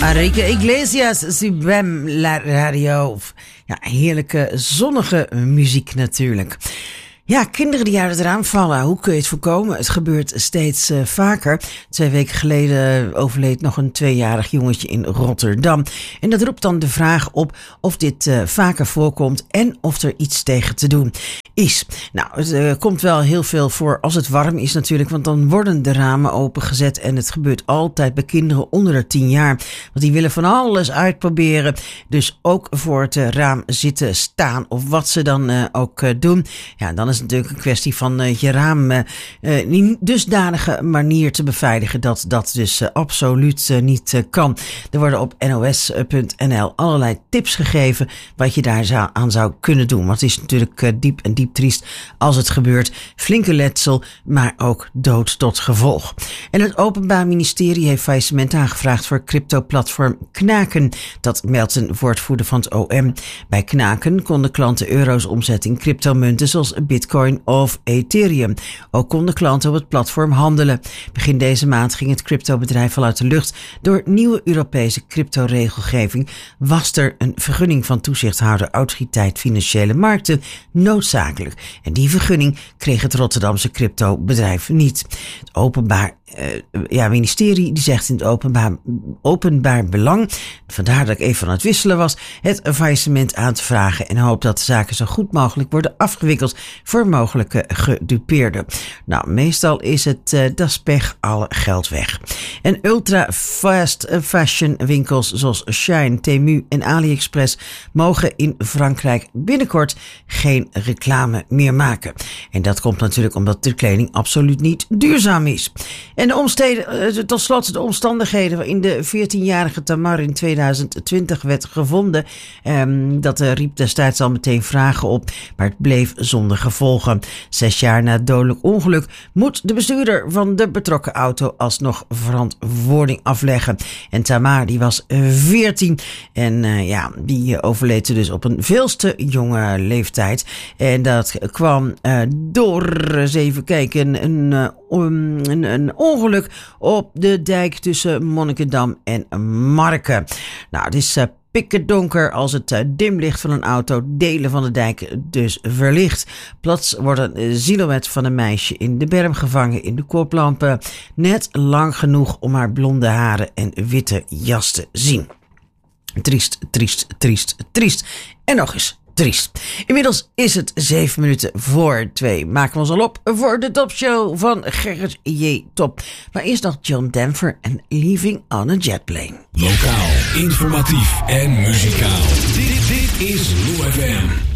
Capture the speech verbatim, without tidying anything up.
Enrique Iglesias, Subem La Radio. Ja, heerlijke, zonnige muziek natuurlijk. Ja, kinderen die uit het raam vallen, hoe kun je het voorkomen? Het gebeurt steeds uh, vaker. Twee weken geleden overleed nog een tweejarig jongetje in Rotterdam. En dat roept dan de vraag op of dit uh, vaker voorkomt en of er iets tegen te doen is. Nou, het uh, komt wel heel veel voor als het warm is natuurlijk, want dan worden de ramen opengezet en het gebeurt altijd bij kinderen onder de tien jaar. Want die willen van alles uitproberen. Dus ook voor het uh, raam zitten, staan of wat ze dan uh, ook uh, doen. Ja, dan is het natuurlijk een kwestie van uh, je raam uh, uh, in dusdanige manier te beveiligen dat dat dus uh, absoluut uh, niet uh, kan. Er worden op N O S punt N L allerlei tips gegeven wat je daar zou, aan zou kunnen doen. Want het is natuurlijk uh, diep en diep triest als het gebeurt. Flinke letsel, maar ook dood tot gevolg. En het Openbaar Ministerie heeft faillissement aangevraagd voor crypto-platform Knaken. Dat meldt een woordvoerder van het O M. Bij Knaken konden klanten euro's omzetten in cryptomunten zoals Bitcoin of Ethereum. Ook konden klanten op het platform handelen. Begin deze maand ging het cryptobedrijf al uit de lucht. Door nieuwe Europese cryptoregelgeving was er een vergunning van toezichthouder Autoriteit Financiële Markten noodzakelijk. En die vergunning kreeg het Rotterdamse cryptobedrijf niet. Het openbaar uh, ja, ministerie die zegt in het openbaar, openbaar belang, vandaar dat ik even aan het wisselen was, het faillissement aan te vragen en hoopt dat de zaken zo goed mogelijk worden afgewikkeld voor mogelijke gedupeerden. Nou, meestal is het, uh, dat is pech, alle geld weg. En ultra fast fashion winkels zoals Shein, Temu en AliExpress mogen in Frankrijk binnenkort geen reclame meer maken. En dat komt natuurlijk omdat de kleding absoluut niet duurzaam is. En de omsteden, tot slot de omstandigheden waarin de veertienjarige Tamar in tweeduizend twintig werd gevonden. Um, dat uh, riep destijds al meteen vragen op, maar het bleef zonder gevolgen. Zes jaar na het dodelijk ongeluk moet de bestuurder van de betrokken auto alsnog verantwoording afleggen. En Tamar die was veertien en uh, ja, die overleed dus op een veel te jonge leeftijd. En dat kwam uh, door, eens even kijken, een, uh, um, een, een ongeluk op de dijk tussen Monnikendam en Marken. Nou, het is uh, pikken donker als het uh, dimlicht van een auto delen van de dijk dus verlicht. Plots wordt een silhouet van een meisje in de berm gevangen in de koplampen. Net lang genoeg om haar blonde haren en witte jas te zien. Triest, triest, triest, triest. En nog eens triest. Inmiddels is het zeven minuten voor twee. Maken we ons al op voor de topshow van Gerrit J. Top. Maar eerst nog John Denver en Leaving on a Jet Plane. Lokaal, informatief en muzikaal. Dit, dit is Lou F M.